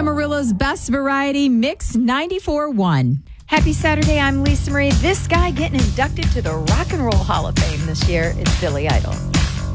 Amarillo's Best Variety Mix 94.1. Happy Saturday, I'm Lisa Marie. This guy getting inducted to the Rock and Roll Hall of Fame this year is Billy Idol.